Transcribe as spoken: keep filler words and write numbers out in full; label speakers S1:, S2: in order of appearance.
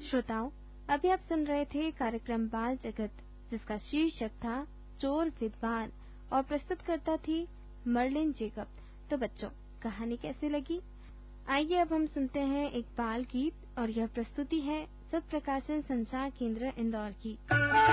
S1: श्रोताओं, अभी आप सुन रहे थे कार्यक्रम बाल जगत, जिसका शीर्षक था चोर विद्वान और प्रस्तुतकर्ता थी मर्लिन जेकब। तो बच्चों, कहानी कैसी लगी? आइए अब हम सुनते हैं एक बाल गीत, और यह प्रस्तुति है सत्प्रकाशन संचार केंद्र इंदौर की।